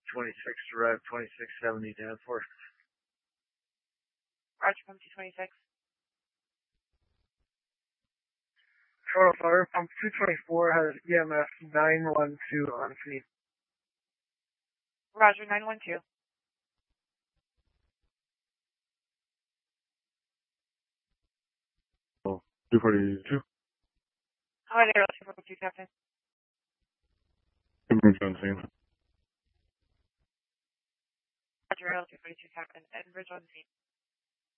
226 to Rev 2670 Danforth. Roger, pump 226. Total fire, pump 224 has EMS 912 on feed. Roger, 912. 242. Holiday Aero 242, Captain. Emergency on scene. Roger, Aero 242, Captain. And bridge on scene.